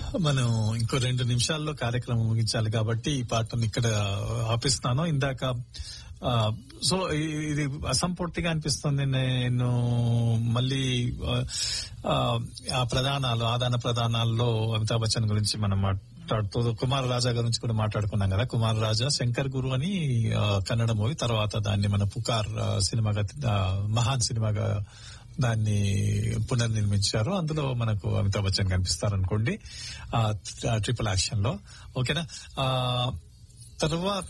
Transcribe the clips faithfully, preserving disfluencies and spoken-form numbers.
మనం ఇంకో రెండు నిమిషాల్లో కార్యక్రమం ముగించాలి కాబట్టి ఈ పాటను ఇక్కడ ఆపిస్తాను. ఇందాక సో ఇది అసంపూర్తిగా అనిపిస్తుంది. నేను మళ్ళీ ఆ ప్రధానాలు ఆదాన ప్రధానాల్లో అమితాబ్ బచ్చన్ గురించి మనం మాట్లాడుతూ కుమార్ రాజా గురించి కూడా మాట్లాడుకున్నాం కదా. కుమార్ రాజా శంకర్ గురు అని కన్నడ మూవీ, తర్వాత దాన్ని మన పుకార్ సినిమాగా మహాన్ సినిమాగా దాన్ని పునర్నిర్మించారు. అందులో మనకు అమితాబ్ బచ్చన్ కనిపిస్తారు అనుకోండి ఆ ట్రిపుల్ యాక్షన్ లో. ఓకేనా. ఆ తర్వాత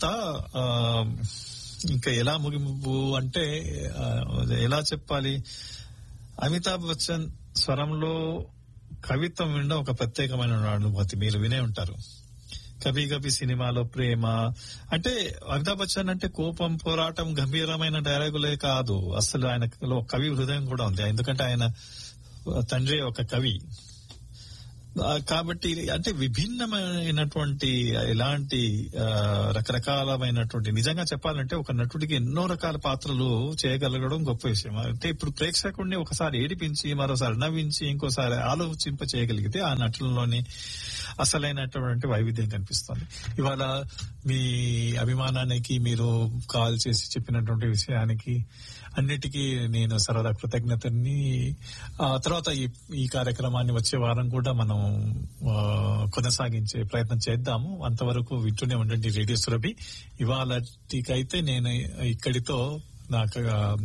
ఇంకా ఎలా ముగింపు అంటే ఎలా చెప్పాలి, అమితాబ్ బచ్చన్ స్వరంలో కవిత్వం వినడం ఒక ప్రత్యేకమైన అనుభూతి. మీరు వినే ఉంటారు కభీ కభీ సినిమాలో ప్రేమ అంటే అమితాబ్ బచ్చన్ అంటే కోపం, పోరాటం, గంభీరమైన డైలాగులే కాదు, అసలు ఆయనలో కవి హృదయం కూడా ఉంది. ఎందుకంటే ఆయన తండ్రి ఒక కవి కాబట్టి. అంటే విభిన్నమైనటువంటి ఇలాంటి రకరకాలమైనటువంటి, నిజంగా చెప్పాలంటే ఒక నటుడికి ఎన్నో రకాల పాత్రలు చేయగలగడం గొప్ప విషయం. అంటే ఇప్పుడు ప్రేక్షకుడిని ఒకసారి ఏడిపించి మరోసారి నవ్వించి ఇంకోసారి ఆలోచింప చేయగలిగితే ఆ నటులలోని అసలైనటువంటి వైవిధ్యం కనిపిస్తుంది. ఇవాళ మీ అభిమానానికి మీరు కాల్ చేసి చెప్పినటువంటి విషయానికి అన్నిటికీ నేను సరదా కృతజ్ఞతని. ఆ తర్వాత ఈ కార్యక్రమాన్ని వచ్చే వారం కూడా మనం కొనసాగించే ప్రయత్నం చేద్దాము. అంతవరకు వింటూనే ఉండండి రేడియో సురభి. ఇవాళకైతే నేను ఇక్కడితో నాకు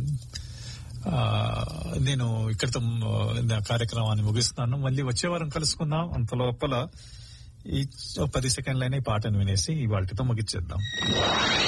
నేను ఇక్కడితో కార్యక్రమాన్ని ముగిస్తున్నాను. మళ్ళీ వచ్చే వారం కలుసుకుందాం. అంత లోపల ఈ పది సెకండ్లైనా ఈ పాటను వినేసి ఇవాళతో ముగిచ్చేద్దాం.